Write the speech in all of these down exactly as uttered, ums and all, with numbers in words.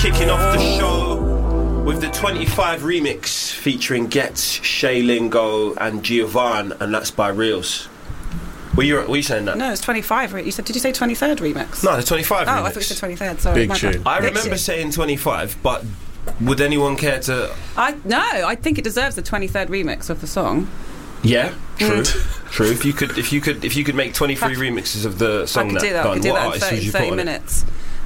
Kicking off the show with the twenty-five remix featuring Getz, Shay Lingo and Giovanni, and that's by Reels. Were you, were you saying that? No, it's twenty-five. You said, did you say twenty-third remix? No, the twenty-five oh, remix. Oh, I thought you said twenty-third. Sorry. Big my tune. bad. I Big remember tune. saying twenty-five, but would anyone care to... I No, I think it deserves the twenty-third remix of the song. Yeah, true, Mm. true. If you could, if you could, if you could make twenty-three remixes of the song, I could that do that. done, I could do what that in artist thirty, would you thirty put on it? minutes.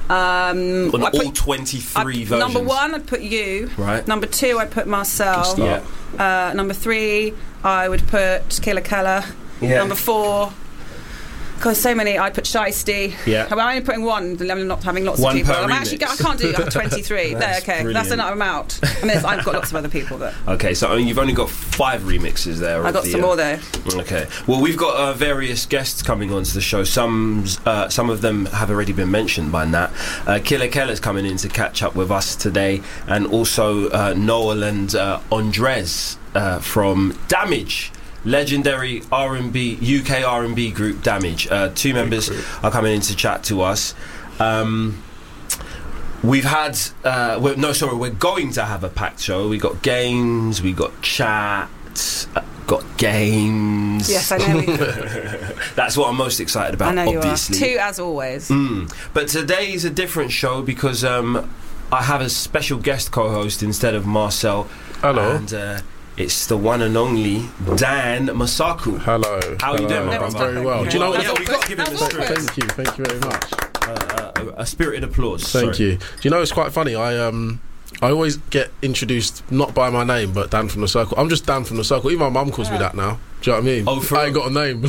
Um, On I all put, twenty-three I, versions. Number one, I'd put you. Right. Number two, I'd put Marcel. Yeah. Uh, number three, I would put Killa Keller. Yeah. Number four, because so many, I'd put Shiesty. Yeah. I'm only putting one. I'm not having lots One of people. per I'm actually, remix. I can't do like twenty-three. there, That's okay, brilliant. that's enough amount. I mean, it's, I've got lots of other people that. Okay, so I mean, you've only got five remixes there. I of got the, some uh, more though. Okay. Well, we've got uh, various guests coming onto the show. Some uh, some of them have already been mentioned by Nat. Uh, Killa Keller's coming in to catch up with us today, and also uh, Noel and uh, Andres uh, from Damage. Legendary R and B, U K R and B group Damage. Uh, two members are coming in to chat to us. Um, we've had, uh, we're, no, sorry, we're going to have a packed show. We got games, we got chat, uh, got games. Yes, I know. We, That's what I'm most excited about. I know obviously. you are. Two as always. Mm. But today's a different show because um, I have a special guest co-host instead of Marcel. Hello. And uh, it's the one and only Dan Masaku. Hello. How are you Hello. doing, my I'm brother? very well. Do you know Yeah, what? we've got to give him a That's spirit. Thank you. Thank you very much. Uh, uh, a spirited applause. Thank Sorry. you. Do you know it's quite funny? I um. I always get introduced not by my name, but Dan from the Circle. I'm just Dan from the Circle. Even my mum calls me that now. Do you know what I mean? Oh, for I ain't got a name.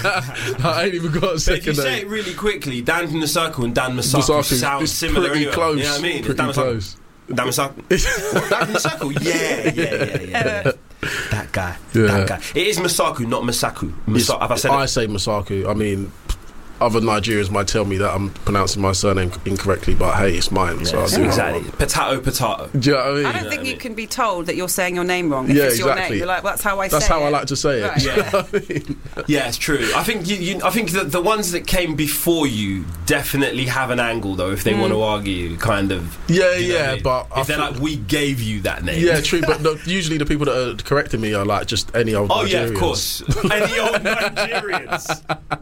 I ain't even got a But if second you say name. it really quickly, Dan from the Circle and Dan Masaku, Masaku, sound it's similar pretty anyway. close. You know what I mean? Pretty Dan Masaku. close. Dan Masaku. What, Dan from the Circle? Yeah, yeah, yeah, yeah. yeah. That guy. Yeah. That guy. It is Masaku, not Masaku. Masa- have I said I it? say Masaku. I mean, other Nigerians might tell me that I'm pronouncing my surname incorrectly, but hey, it's mine. So I'll do what I exactly. want. Potato, potato. Do you know what I mean? I don't think what I you mean? can be told that you're saying your name wrong if Yeah, it's your exactly. name. You're like, well, that's how I That's say how it. I like to say it. Right. Do you know what I mean? Yeah, it's true. I think you, you I think that the ones that came before you definitely have an angle, though, if they Mm. want to argue, kind of. Yeah, you know what I yeah, mean? but I if they're feel- like, we gave you that name. Yeah, true. But no, usually the people that are correcting me are like just any old. Oh Nigerians. yeah, of course. Any old Nigerians.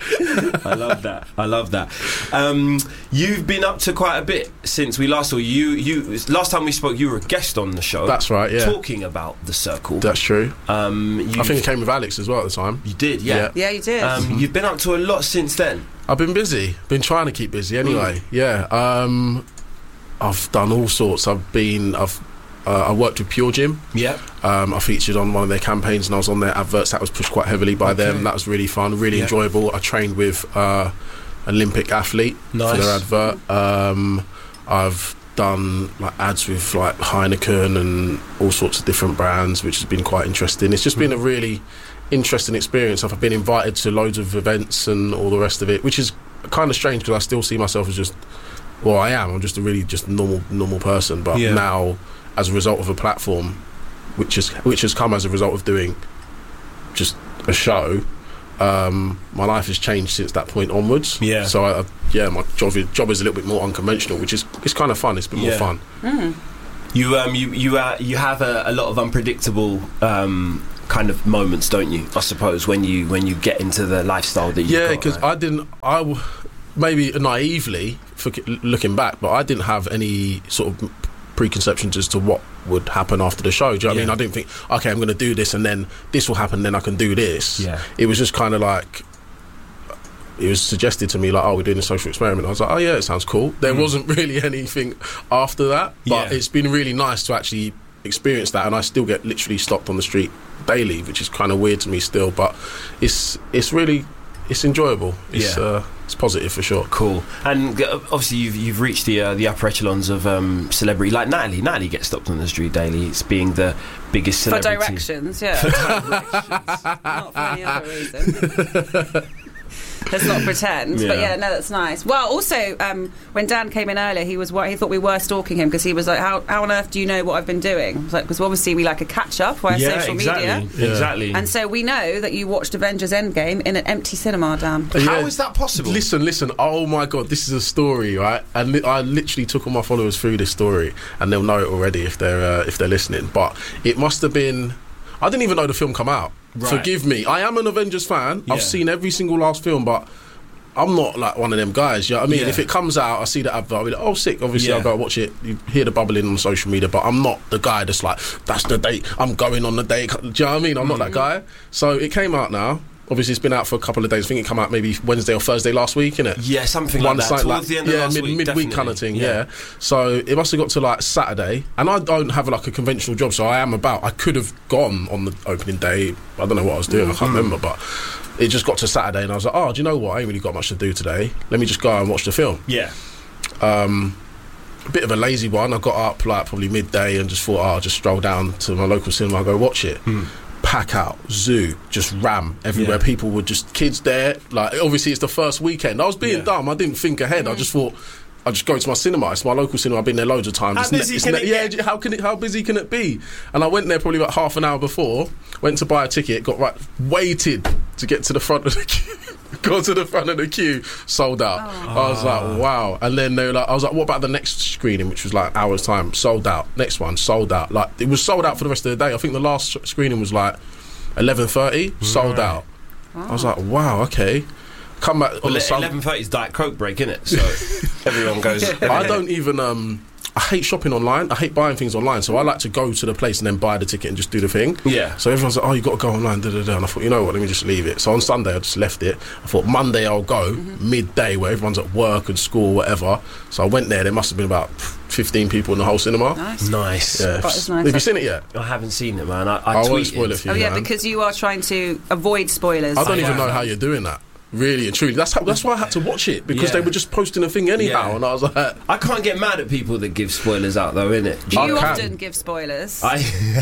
I love that. I love that. Um, you've been up to quite a bit since we last saw you. You last time we spoke, you were a guest on the show. That's right. Yeah, talking about the Circle. that's true. Um, I think it came with Alex as well at the time. you did. Yeah. Yeah, you did. Um, you've been up to a lot since then. I've been busy. Been trying to keep busy anyway. Yeah. Um, I've done all sorts. I've been. I've. Uh, I worked with Pure Gym. Yeah. Um, I featured on one of their campaigns and I was on their adverts. That was pushed quite heavily by Okay. them. That was really fun, really Yeah. enjoyable. I trained with uh, Olympic athlete Nice. for their advert. Um, I've done like ads with like Heineken and all sorts of different brands, which has been quite interesting. It's just been a really interesting experience. I've been invited to loads of events and all the rest of it, which is kind of strange because I still see myself as just, well, I am. I'm just a really just normal normal person. But Yeah. now, as a result of a platform, which is which has come as a result of doing just a show, um, my life has changed since that point onwards. Yeah. So I, I, yeah, my job is, job is a little bit more unconventional, which is it's kind of fun. It's a bit Yeah. more fun. Mm. You um you you uh, you have a, a lot of unpredictable um kind of moments, don't you? I suppose when you when you get into the lifestyle that you Yeah, got, because right? I didn't. I w- maybe naively for, looking back, but I didn't have any sort of preconceptions as to what would happen after the show. Do you know what I Yeah. mean? I didn't think, okay, I'm going to do this and then this will happen, then I can do this. Yeah. It was just kind of like, it was suggested to me like, oh, we're doing a social experiment. I was like, oh yeah, it sounds cool. There Mm. wasn't really anything after that, but Yeah. it's been really nice to actually experience that, and I still get literally stopped on the street daily, which is kind of weird to me still, but it's it's really it's enjoyable. It's Yeah. uh, it's positive for sure. Cool. And uh, obviously you've you've reached the uh, the upper echelons of um, celebrity, like Natalie. Natalie gets stopped on the street daily. It's being the biggest For celebrity. directions, yeah. For directions. Not for any other reason. let's not pretend. Yeah. But yeah, no, that's nice. Well, also, um, when Dan came in earlier, he was wor- he thought we were stalking him because he was like, "How how on earth do you know what I've been doing?" I was like, because obviously we like a catch up via yeah, social exactly. media, Yeah. Exactly. and so we know that you watched Avengers Endgame in an empty cinema, Dan. How Yeah. is that possible? Listen, listen. Oh my God, this is a story, right? And li- I literally took all my followers through this story, and they'll know it already if they're uh, if they're listening. But it must have been. I didn't even know the film come out. Right. Forgive me. I am an Avengers fan. Yeah. I've seen every single last film, but I'm not like one of them guys. You know what I mean? Yeah. If it comes out, I see the advert, I'll be like, oh, sick. Obviously, Yeah. I'll go watch it. You hear the bubbling on social media, but I'm not the guy that's like, that's the date. I'm going on the date. Do you know what I mean? I'm not that guy. So it came out now. Obviously, it's been out for a couple of days. I think it came out maybe Wednesday or Thursday last week, innit? Yeah, something like that. side, Towards the end of yeah, last mid, week, midweek kind of definitely. thing. Yeah. So it must have got to like Saturday, and I don't have like a conventional job, so I am about. I could have gone on the opening day. I don't know what I was doing. I can't remember, but it just got to Saturday, and I was like, oh, do you know what? I ain't really got much to do today. Let me just go and watch the film. Yeah. Um, a bit of a lazy one. I got up like probably midday and just thought, oh, I'll just stroll down to my local cinema, I'll go watch it. Pack out, zoo, just ram everywhere. Yeah. People were just kids there. Like obviously it's the first weekend. I was being Yeah. dumb. I didn't think ahead. I just thought I'll just go to my cinema. It's my local cinema. I've been there loads of times. How It's ne- busy it's can ne- it yeah, get? how can it? How busy can it be? And I went there probably about half an hour before. Went to buy a ticket. Got right. Waited to get to the front of the queue. Got to the front of the queue. Sold out. I was like, wow. And then they were like, I was like, what about the next screening, which was like hours time? Sold out. Next one, sold out. Like it was sold out for the rest of the day. I think the last screening was like eleven thirty. Sold Right. out. I was like, wow, okay. Come back on Well, the Sun- eleven thirty is Diet Coke break, innit? So everyone goes. I don't even. Um, I hate shopping online. I hate buying things online. So I like to go to the place and then buy the ticket and just do the thing. Yeah. So everyone's like, "Oh, you got to go online." Da, da, da. And I thought, you know what? Let me just leave it. So on Sunday, I just left it. I thought Monday I'll go midday where everyone's at work and school, whatever. So I went there. There must have been about fifteen people in the whole cinema. Nice. Nice. Yeah. That is nice. Have you seen it yet? I haven't seen it, man. I, I, I won't tweeted. spoil it for you. Oh yeah, man. because you are trying to avoid spoilers. I don't I even am. know how you're doing that. Really and truly. That's how. That's why I had to watch it because Yeah. they were just posting a thing anyhow, Yeah. and I was like, I can't get mad at people that give spoilers out, though, innit? Do you I can. often give spoilers? I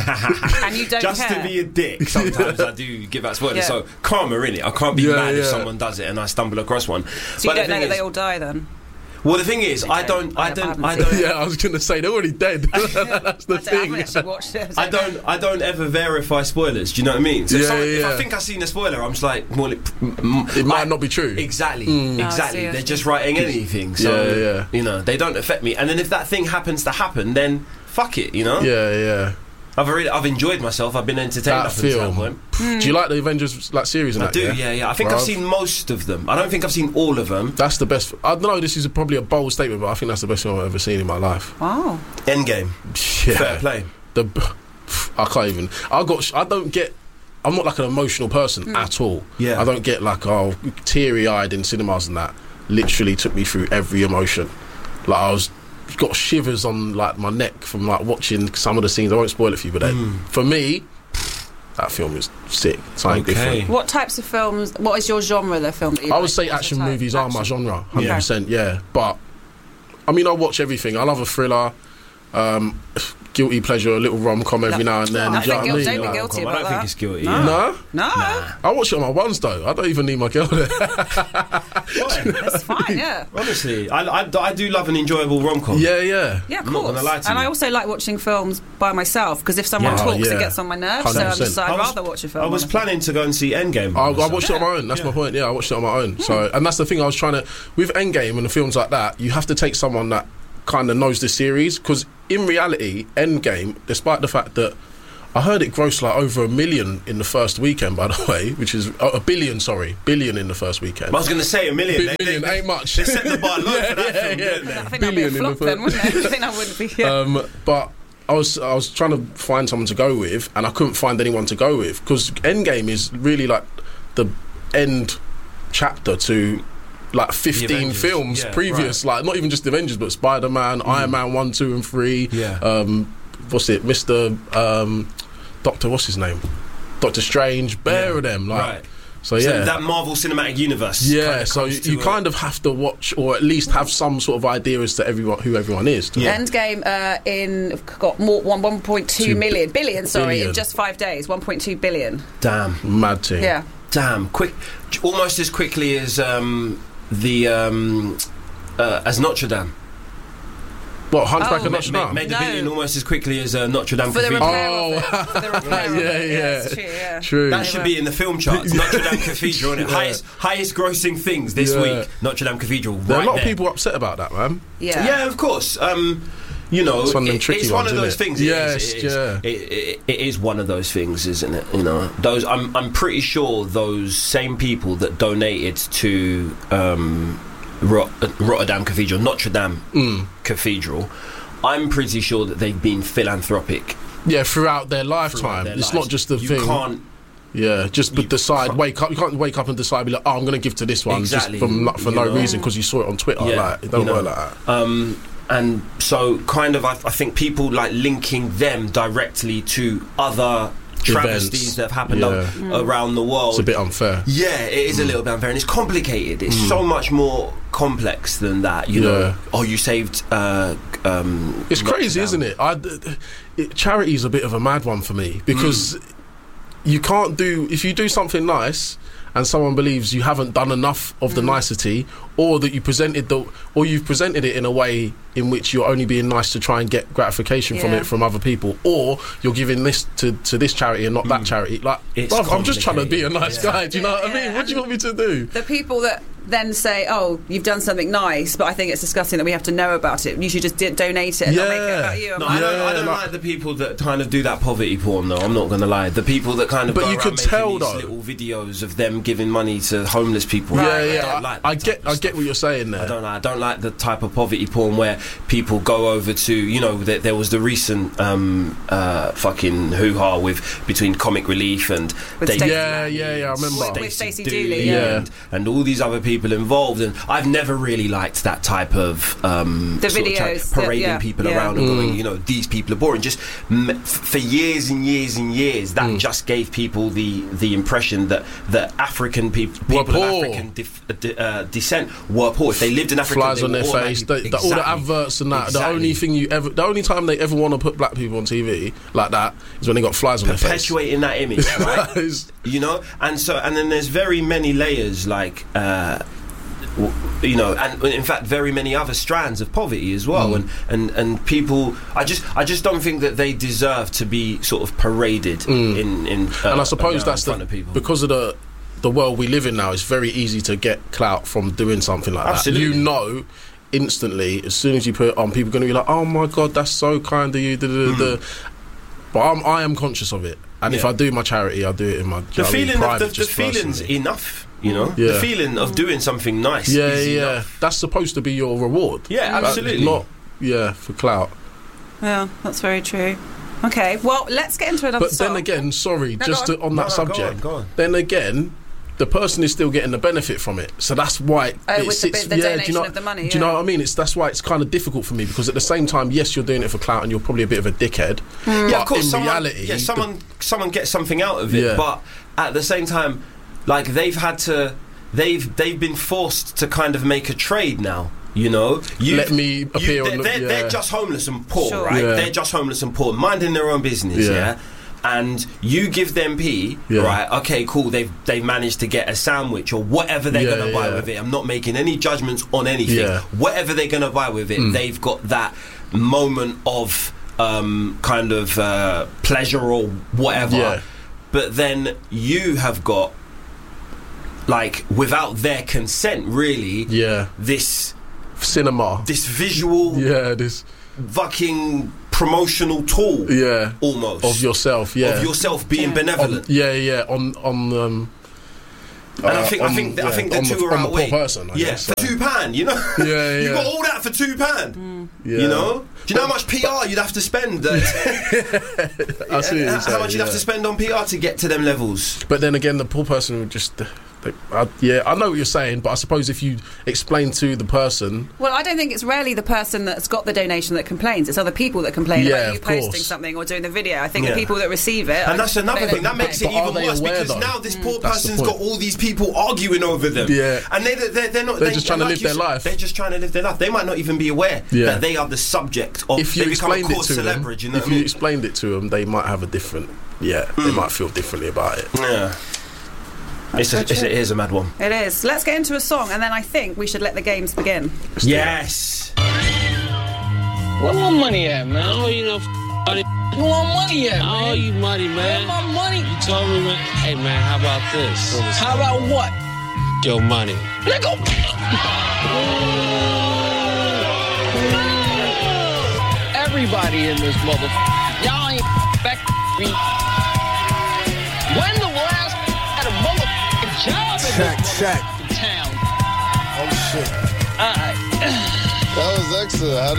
and you don't just care? to be a dick. Sometimes I do give out spoilers. Yeah. So karma, innit? I can't be Yeah, mad if yeah. someone does it and I stumble across one. So you But the don't know thing that is- they all die then? Well, the thing is, I Okay. don't, I Yeah, don't, I I haven't don't. yeah, I was going to say they're already dead. That's the I, don't, I thing. haven't actually watched it. I don't. I don't ever verify spoilers. Do you know what I mean? So if, Yeah, someone, yeah, if I yeah. think I've seen a spoiler, I'm just like, well, it, mm, It might I- not be true. Exactly. Oh, I Exactly. see, I They're see. just writing anything. So Yeah, yeah. you know, they don't affect me. And then if that thing happens to happen, then fuck it. You know. Yeah, yeah. I've already, I've enjoyed myself. I've been entertained That up until that film. point. Do you like the Avengers like series and I that? do. Yeah, yeah. I think Bruv. I've seen most of them. I don't think I've seen all of them. That's the best. I know this is probably a bold statement, but I think that's the best film I've ever seen in my life. Wow. Endgame. Yeah. Fair play. The I can't even. I got. I don't get. I'm not like an emotional person at all. Yeah. I don't get like oh teary eyed in cinemas and that. Literally took me through every emotion. Like I was got shivers on like my neck from like watching some of the scenes. I won't spoil it for you, but then for me, that film is sick. Something Okay. different. What types of films? What is your genre? The film that you I like? would say What's action your type? movies are my Action. genre, one hundred percent, yeah. But, I mean, I watch everything. I love a thriller, um, guilty pleasure, a little rom-com every No. now and then. I do you know think what I guilt- mean? don't be Like- guilty I about don't think that. it's guilty. No. Yeah. No? No, I watch it on my ones, though. I don't even need my girl there. Fine. that's fine. Yeah. Honestly, I, I, I do love an enjoyable rom-com. yeah, yeah. Yeah, of I'm not course. gonna lie to and you. I also like watching films by myself because if someone Yeah. talks, Oh, yeah. it gets on my nerves. So I'm one hundred percent. just, I'd I was- rather watch a film. I was on a- planning to go and see Endgame. I, I myself. watched it on my own. That's Yeah. my point. Yeah, I watched it on my own. So, and that's the thing I was trying to with Endgame and the films like that. You have to take someone that kind of knows the series because in reality, Endgame, despite the fact that I heard it grossed like over a million in the first weekend, by the way, which is oh, a billion. Sorry, billion in the first weekend. I was going to say a million. Bi- They- million they, ain't much. They set the bar low Yeah, for that yeah, film, yeah. didn't I they? think that'd be a billion in flop the then, fir- wouldn't it? I think that wouldn't be. Yeah. Um, but I was I was trying to find someone to go with, and I couldn't find anyone to go with because Endgame is really like the end chapter to like fifteen Avengers. films Yeah, previous, like not even just Avengers, but Spider Man, Iron Man one, two, and three. Yeah. Um, what's it, Mister Um, Doctor? What's his name? Doctor Strange. Bear Yeah. of them, like. Right. So So yeah. that Marvel Cinematic Universe. yeah, kind of so comes you, to you a- kind of have to watch, or at least have some sort of idea as to everyone who everyone is. Yeah. Endgame uh, in got more one one point two Two million billion. Sorry, billion. in just five days, one point two billion. Damn. Mad team. Yeah. damn, quick, almost as quickly as um, the um, uh, as Notre Dame. What, Hunchback Oh, of ma- Notre Made, Dame? made a No. billion almost as quickly as uh, Notre Dame For the Cathedral. repair Oh. of it. For the repair of Yeah, it. yeah. it's true, yeah. True. That should be in the film charts. Notre Dame Cathedral, and Yeah. highest highest grossing things this Yeah. week. Notre Dame Cathedral. There are right a lot there. of people upset about that, man. Yeah. Yeah, of course. Um, you know, It's one of them it- tricky it's one ones, of those isn't it? things. It Yes, is, it is. yeah. It, it, it is one of those things, isn't it? You know, those. I'm I'm pretty sure those same people that donated to um, Rot- Rotterdam Cathedral, Notre Dame Mm. Cathedral. I'm pretty sure that they've been philanthropic Yeah, throughout their lifetime. throughout their It's lives. not just the you thing. Can't Yeah, just You but decide. can't- Wake up. You can't wake up and decide. Be like, oh, I'm going to give to this one Exactly. just from, for You no know. reason because you saw it on Twitter. Yeah, Like, it don't you know. work like that. Um, and so, kind of, I, I think people like linking them directly to other travesties Events. that have happened Yeah. a- around the world. It's a bit unfair. Yeah, it is a little bit unfair, and it's complicated. It's so much more complex than that. You know, Yeah. oh, you saved. Uh, um, It's Notre crazy, Dame. isn't it? I, it charity is a bit of a mad one for me because you can't do if you do something nice and someone believes you haven't done enough of the nicety, or that you presented the, or you've presented it in a way in which you're only being nice to try and get gratification from Yeah. it from other people, or you're giving this to, to this charity and not that charity. Like, It's bruv, I'm just trying to be a nice complicated. guy. Do you know what I Yeah, mean? What do you want me to do? The people that then say, "Oh, you've done something nice, but I think it's disgusting that we have to know about it. You should just d- donate it and not make it Yeah. about you." I'm No, like, I don't, I Yeah, don't like- like the people that kind of do that poverty porn, though. I'm not going to lie. The people that kind of But go you around could making tell, these though. little videos of them giving money to homeless people. Yeah, I yeah. don't I, like I that get, type of I get stuff. what you're saying I there. don't. I don't like the type of poverty porn where people go over to, you know, there, there was the recent um, uh, fucking hoo ha with between Comic Relief and With David Stacey- Yeah, yeah, yeah. I remember. With- with Stacey Dooley Dooley, yeah. and, and all these other people involved, and I've never really liked that type of um, The sort of tra- videos that- parading yeah, people yeah. around and Mm. going, you know, these people are boring. Just m- f- for years and years and years, that Mm. just gave people the the impression that that African peop- Were people of poor. African dif- uh, de- uh, descent were poor. If they lived in Africa, Flies they on were their face, automatically- the, the, all the Exactly. adverts and that. The Exactly. only thing you ever, the only time they ever want to put black people on T V like that is when they got flies on their face. perpetuating that image, right? That is- You know, and so and then there's very many layers, like uh, w- you know, and in fact, very many other strands of poverty as well. Mm. And, and and people, I just I just don't think that they deserve to be sort of paraded Mm. in in. Uh, and I suppose around that's in front the of people. because of the the world we live in now. It's very easy to get clout from doing something like Absolutely. that. You know, instantly as soon as you put it on, people are going to be like, "Oh my god, that's so kind of you." Da, da, da, da. But I'm I am conscious of it, and if Yeah. I do my charity, I do it in my the I mean, feeling private, of the, the just feeling's personally. enough. You know, Yeah. the feeling of doing something nice. Yeah, is yeah, enough. that's supposed to be your reward. Yeah, That's absolutely. not yeah for clout. Yeah, that's very true. Okay, well, let's get into another But song. then again, sorry, No, just go to, on No, that no, go subject. on, go on. Then again, the person is still getting the benefit from it, so that's why it, Oh, it with the sits. bit- the yeah, do donation you know, of the money, Do you know yeah. what I mean? It's that's why it's kind of difficult for me because at the same time, yes, you're doing it for clout and you're probably a bit of a dickhead. Hmm. Yeah, but of course. in someone, reality, yeah, the- someone someone gets something out of it, Yeah. but at the same time, like they've had to, they've they've been forced to kind of make a trade now. You know, you Let me appear they're, on the- they're, yeah. they're just homeless and poor, Sure. right? Yeah. They're just homeless and poor, minding their own business, Yeah. yeah. And you give them P, Yeah. right? Okay, cool. They've they've managed to get a sandwich or whatever they're Yeah, gonna buy yeah. with it. I'm not making any judgments on anything. Yeah. Whatever they're gonna buy with it, Mm. they've got that moment of um, kind of uh, pleasure or whatever. Yeah. But then you have got, like, without their consent, really, Yeah, this cinema. this visual Yeah, this. fucking promotional tool, Yeah, almost of yourself. Yeah, of yourself being Yeah. benevolent. On, yeah, yeah. On on. Um, And I uh, think I on- think I yeah, think the on two the, are on the poor outweighed. person. I yeah, guess, for so. two pound, you know. Yeah, You yeah. got all that for two pound. Yeah. You know. Do you know how much P R you'd have to spend? Uh, I see what you're how saying, much you'd have yeah. to spend on P R to get to them levels? But then again, the poor person would just. They, I, yeah, I know what you're saying, but I suppose if you explain to the person, Well, I don't think it's rarely the person that's got the donation that complains. It's other people that complain Yeah, about you of posting course. something or doing the video. I think Yeah. the people that receive it... And that's another they thing. don't That makes it But are even they worse aware, because though? now this poor That's the person's got point. all these people arguing over them. Yeah. And they, they're, they're not. They're they, just trying to like live you their said, life. They're just trying to live their life. They might not even be aware Yeah. that they are the subject of. if you they become a explained it cause to them, celebrity. You know if what I you mean? explained it to them, they might have a different. Yeah, they might feel differently about it. Yeah. It's a, so it's, true. it is a mad one. It is. Let's get into a song, and then I think we should let the games begin. Yes. Where my money at, man? Oh, you know, f- money. Where my money at, man? Oh, you money, Where man. my money? You told me, man. Hey, man, how about this? How about what? Your money. Nigga! Everybody in this motherfucker. Y'all ain't back me. When the last had a motherfucking job in Check, this check. motherfucking town? Oh shit. Alright. That was excellent. How did